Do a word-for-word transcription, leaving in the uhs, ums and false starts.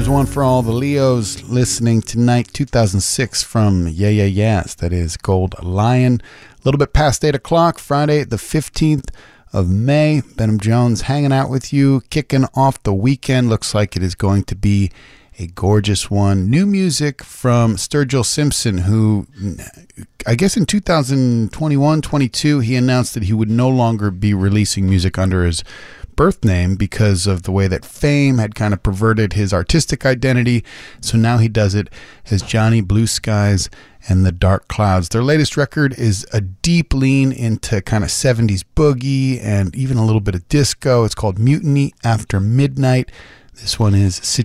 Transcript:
Here's one for all the Leos listening tonight, two thousand six from Yeah Yeah Yeahs. That is Gold Lion. A little bit past eight o'clock, Friday the fifteenth of May. Benham Jones hanging out with you, kicking off the weekend. Looks like it is going to be a gorgeous one. New music from Sturgill Simpson, who I guess in two thousand twenty-one twenty-two, he announced that he would no longer be releasing music under his birth name because of the way that fame had kind of perverted his artistic identity. So now he does it as Johnny Blue Skies and the Dark Clouds. Their latest record is a deep lean into kind of seventies boogie and even a little bit of disco. It's called Mutiny After Midnight. This one is Situation